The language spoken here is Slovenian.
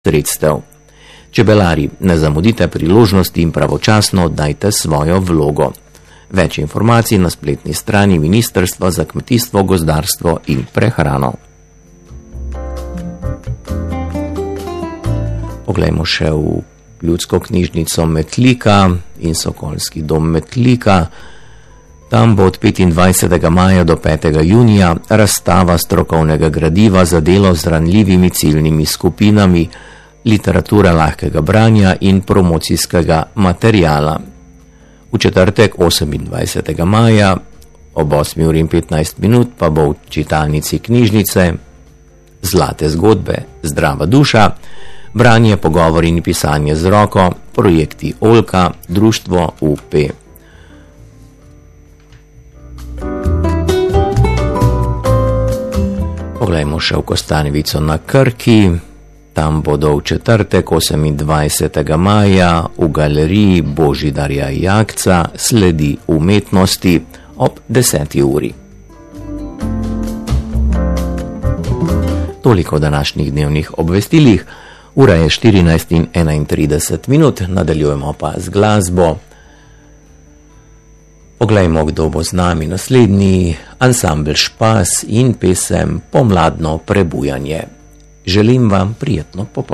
sredstev. Čebelari, ne zamudite priložnosti in pravočasno oddajte svojo vlogo. Več informacij na spletni strani Ministrstva za kmetijstvo, gozdarstvo in prehrano. Poglejmo še v Ljudsko knjižnico Metlika in Sokolski dom Metlika. Tam bo od 25. maja do 5. junija razstava strokovnega gradiva za delo z ranljivimi ciljnimi skupinami, literatura lahkega branja in promocijskega materijala. V četrtek 28. maja ob 8:15 pa bo v čitalnici knjižnice Zlate zgodbe, zdrava duša, branje, pogovor in pisanje z roko, projekti Oljka, društvo UP. Poglejmo še v Kostanjevico na Krki. Tam bodo v četrtek 28. maja v galeriji Božidarja Jakca Sledi umetnosti ob 10. uri. Toliko današnjih dnevnih obvestilih. Ura je 14:31, nadaljujemo pa z glasbo. Poglejmo, kdo bo z nami naslednji. Ansambel Špas in pesem Pomladno prebujanje. Želim vam prijetno popoldne.